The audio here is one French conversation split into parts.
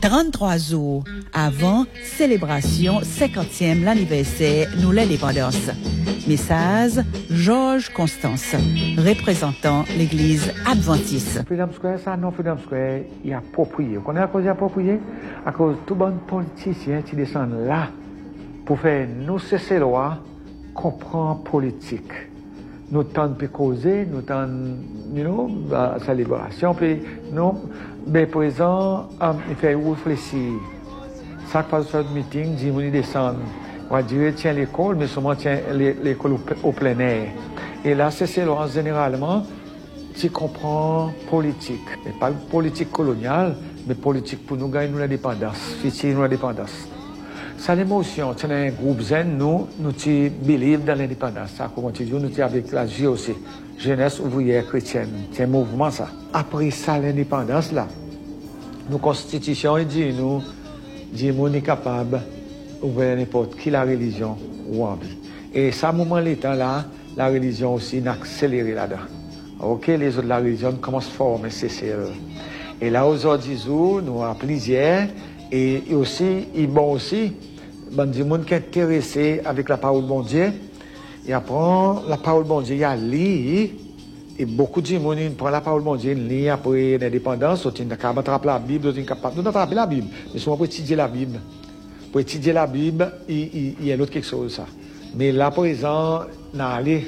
33 jours avant célébration 50e l'anniversaire nous l'indépendance. Message Georges Constance, représentant l'église adventiste. Freedom Square, ça non Freedom Square, il est approprié. Vous connaissez à cause approprié? À cause tout bon politicien qui descend là pour faire nous cesser loi, comprendre politique. Nous tentons de causer, nous tentons, sa libération, puis nous, ben présent, il fait réfléchir. Ça passe sur le meeting, dit on descend. On va dire tiens l'école, mais souvent tiens l'école au plein air. Et là, c'est loi généralement, tu comprends politique, et pas politique coloniale, mais politique pour nous gagner l'indépendance, fêter l'indépendance. Ça l'émotion, c'est un groupe zen, nous believe dans l'indépendance. Ça, comment tu dis, nous sommes avec la JOC, Jeunesse ouvrière chrétienne. C'est un mouvement, ça. Après ça, l'indépendance, là, nos constitutions, il dit, nous sommes capables d'ouvrir n'importe qui la religion ou envie. Et ça, moment l'état là, la religion aussi n'a accéléré là-dedans. Ok, les autres, la religion commencent à former CCE. Et là, aujourd'hui, nous avons plusieurs, et aussi, ils bon aussi, des gens qui sont intéressés avec la parole de bon Dieu, ils apprennent la parole de bon Dieu, ils la lisent, et beaucoup de gens prennent la parole de bon Dieu, ils lisent après l'indépendance, ils sont capables d'attraper la Bible, ils sont capables d'attraper la Bible, mais souvent pour étudier la Bible. Pour étudier la Bible, il y a l'autre quelque chose, ça. Mais là, par exemple, on a allé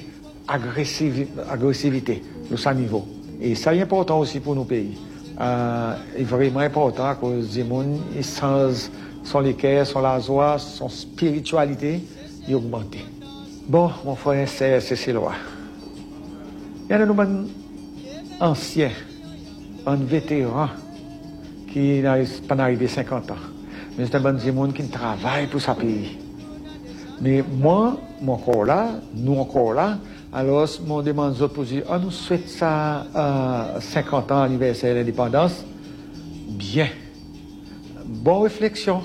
agressivité, de ce niveau. Et ça est important aussi pour nos pays. C'est vraiment important à cause des gens, son l'équerre, son la joie, son spiritualité, est augmentée. Bon, mon frère, c'est loi. Il y a des anciens, un vétéran qui n'arrive pas d'arriver 50 ans. Mais c'est un bon gens qui travaille pour sa pays. Mais moi encore là, nous encore là, alors on demande aux autres pour dire, nous souhaitons ça 50 ans anniversaire de l'indépendance. Bien. Bonne réflexion.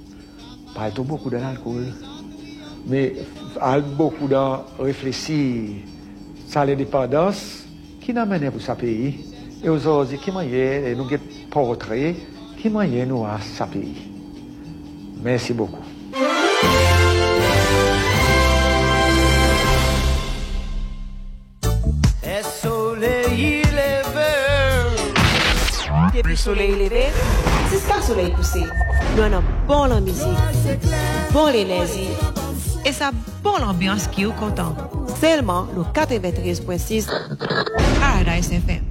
Pas tout beaucoup de l'alcool, mais beaucoup de réfléchir sur l'indépendance qui n'a mené pour sa pays. Et aujourd'hui, qui moyen nous get portrait, qui moyen nous à sa pays. Merci beaucoup. Depuis soleil levé, c'est ça soleil poussé. Nous avons bon la musique, bon l'énergie et ça bon l'ambiance qui est content. Seulement le 93.6 Paradise FM.